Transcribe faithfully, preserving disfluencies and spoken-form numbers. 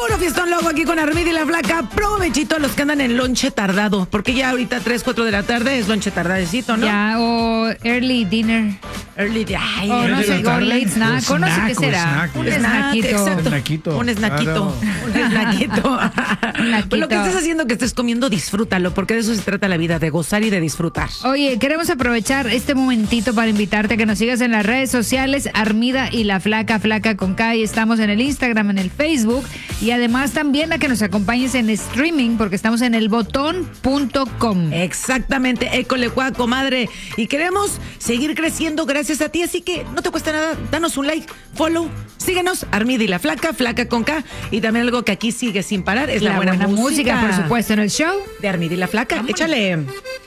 Puro fiestón loco aquí con Armida y la Flaca. Provechito a los que andan en lonche tardado, porque ya ahorita tres, cuatro de la tarde es lonche tardadecito, ¿no? Ya, o early dinner. Early de ay, O no sé, o late snack, o no sé qué será. snack, Un snack, snackito. exacto. Un snackito, Un snackito. claro. Un snackito. snackito. Lo que estés haciendo, que estés comiendo, disfrútalo, porque de eso se trata la vida, de gozar y de disfrutar. Oye, queremos aprovechar este momentito para invitarte a que nos sigas en las redes sociales, Armida y la Flaca, Flaca con K, y estamos en el Instagram, en el Facebook, y además también a que nos acompañes en streaming, porque estamos en el botón punto com. Exactamente, école cuá, comadre. Y queremos seguir creciendo gracias a ti, así que no te cuesta nada, danos un like, follow, síguenos, Armida y la Flaca, Flaca con K, y también algo que aquí sigue sin parar es la, La buena, buena música, música, por supuesto, en el show de Armida y la Flaca. Vámonos. Échale.